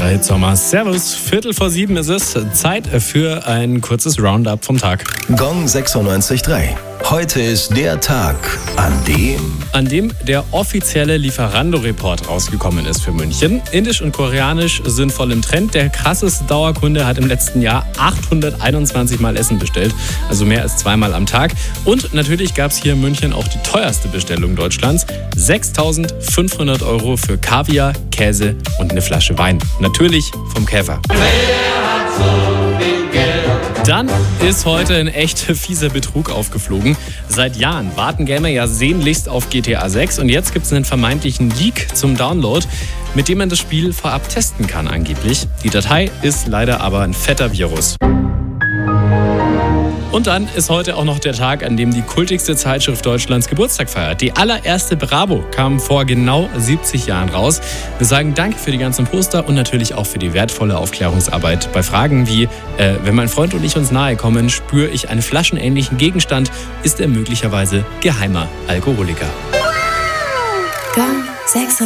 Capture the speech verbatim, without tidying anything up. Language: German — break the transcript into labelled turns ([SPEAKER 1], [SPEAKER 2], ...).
[SPEAKER 1] drei Sommer. Servus, Viertel vor sieben ist es. Zeit für ein kurzes Roundup vom Tag.
[SPEAKER 2] Gong sechsundneunzig Komma drei. Heute ist der Tag, an dem...
[SPEAKER 1] An dem der offizielle Lieferando-Report rausgekommen ist für München. Indisch und Koreanisch sind voll im Trend. Der krasseste Dauerkunde hat im letzten Jahr achthunderteinundzwanzig Mal Essen bestellt. Also mehr als zweimal am Tag. Und natürlich gab es hier in München auch die teuerste Bestellung Deutschlands. sechstausendfünfhundert Euro für Kaviar, Käse und eine Flasche Wein. Natürlich vom Käfer. Dann ist heute ein echt fieser Betrug aufgeflogen. Seit Jahren warten Gamer ja sehnlichst auf G T A sechs und jetzt gibt es einen vermeintlichen Leak zum Download, mit dem man das Spiel vorab testen kann angeblich. Die Datei ist leider aber ein fetter Virus. Und dann ist heute auch noch der Tag, an dem die kultigste Zeitschrift Deutschlands Geburtstag feiert. Die allererste Bravo kam vor genau siebzig Jahren raus. Wir sagen Danke für die ganzen Poster und natürlich auch für die wertvolle Aufklärungsarbeit bei Fragen wie, äh, wenn mein Freund und ich uns nahe kommen, spüre ich einen flaschenähnlichen Gegenstand, ist er möglicherweise geheimer Alkoholiker.
[SPEAKER 3] Gong